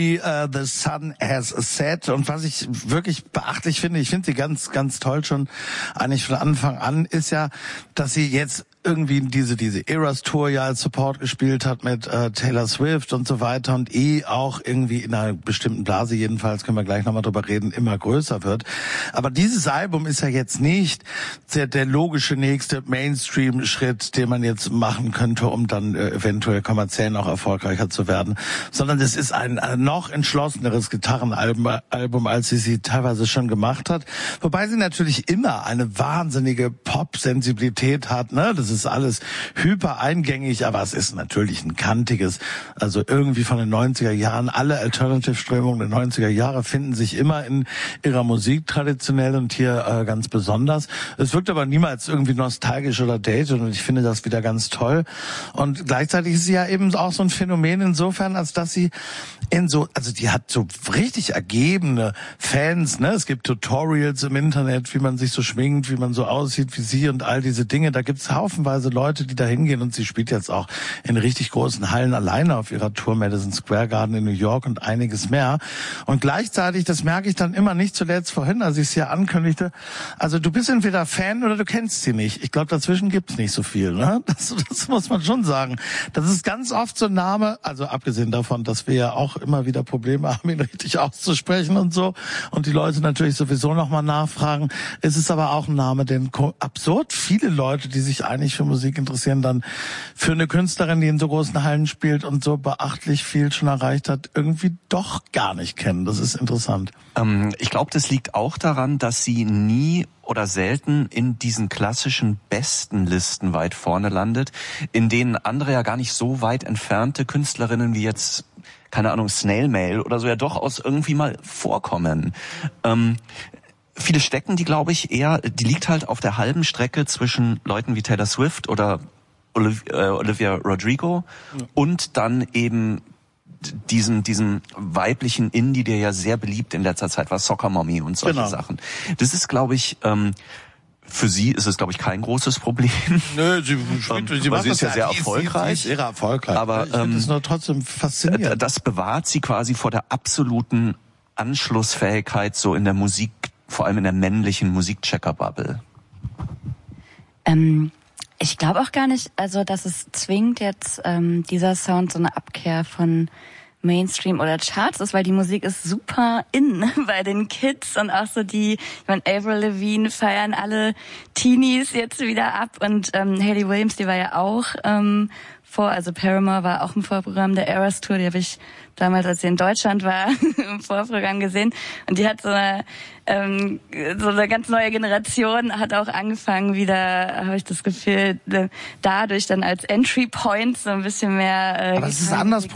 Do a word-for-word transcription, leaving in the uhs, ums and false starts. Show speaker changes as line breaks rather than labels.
Uh, the Sun Has Set. Und was ich wirklich beachtlich finde, ich finde sie ganz, ganz toll schon eigentlich von Anfang an, ist ja, dass sie jetzt irgendwie diese diese Eras Tour ja als Support gespielt hat mit äh, Taylor Swift und so weiter und eh auch irgendwie in einer bestimmten Blase, jedenfalls können wir gleich nochmal drüber reden, immer größer wird. Aber dieses Album ist ja jetzt nicht der, der logische nächste Mainstream-Schritt, den man jetzt machen könnte, um dann äh, eventuell kommerziell noch erfolgreicher zu werden, sondern es ist ein, ein noch entschlosseneres Gitarrenalbum, Album, als sie sie teilweise schon gemacht hat. Wobei sie natürlich immer eine wahnsinnige Pop-Sensibilität hat, ne? Das ist alles hyper eingängig, aber es ist natürlich ein kantiges, also irgendwie von den neunziger Jahren. Alle Alternative-Strömungen der neunziger Jahre finden sich immer in ihrer Musik traditionell und hier äh, ganz besonders. Es wirkt aber niemals irgendwie nostalgisch oder dated und ich finde das wieder ganz toll. Und gleichzeitig ist sie ja eben auch so ein Phänomen insofern, als dass sie in so, also die hat so richtig ergebene Fans, ne? Es gibt Tutorials im Internet, wie man sich so schwingt, wie man so aussieht wie sie und all diese Dinge. Da gibt's haufenweise Leute, die da hingehen und sie spielt jetzt auch in richtig großen Hallen alleine auf ihrer Tour, Madison Square Garden in New York und einiges mehr. Und gleichzeitig, das merke ich dann immer nicht zuletzt vorhin, als ich es hier ankündigte, also du bist entweder Fan oder du kennst sie nicht. Ich glaube, dazwischen gibt's nicht so viel, ne? Das, das muss man schon sagen. Das ist ganz oft so ein Name, also abgesehen davon, dass wir ja auch immer wieder Probleme haben, ihn richtig auszusprechen und so und die Leute natürlich sowieso nochmal nachfragen, ist es aber auch ein Name, den absurd viele Leute, die sich eigentlich für Musik interessieren, dann für eine Künstlerin, die in so großen Hallen spielt und so beachtlich viel schon erreicht hat, irgendwie doch gar nicht kennen. Das ist interessant.
Ähm, ich glaube, das liegt auch daran, dass sie nie oder selten in diesen klassischen besten Listen weit vorne landet, in denen andere ja gar nicht so weit entfernte Künstlerinnen wie jetzt, keine Ahnung, Snail Mail oder so ja doch aus irgendwie mal vorkommen. Ähm, viele stecken die, glaube ich, eher, die liegt halt auf der halben Strecke zwischen Leuten wie Taylor Swift oder Olivia, äh, Olivia Rodrigo ja. und dann eben diesem diesem weiblichen Indie, der ja sehr beliebt in letzter Zeit war, Soccer Mommy und solche genau. Sachen. Das ist, glaube ich, ähm, für sie ist es, glaube ich, kein großes Problem.
Nö, sie, spielt, sie,
sie ist ja sehr erfolgreich.
Sie ist erfolgreich.
Aber
ich finde es nur trotzdem faszinierend.
Das bewahrt sie quasi vor der absoluten Anschlussfähigkeit so in der Musik, vor allem in der männlichen Musikchecker-Bubble.
Ähm, ich glaube auch gar nicht, also dass es zwingend jetzt ähm, dieser Sound so eine Abkehr von Mainstream oder Charts ist, weil die Musik ist super in bei den Kids und auch so die, ich meine, Avril Lavigne feiern alle Teenies jetzt wieder ab und ähm, Hayley Williams, die war ja auch ähm, vor, also Paramore war auch im Vorprogramm der Eras Tour, die habe ich damals, als sie in Deutschland war, im Vorprogramm gesehen und die hat so eine ähm, so eine ganz neue Generation hat auch angefangen wieder, habe ich das Gefühl, dadurch dann als Entry Point so ein bisschen mehr äh,
aber es ist anders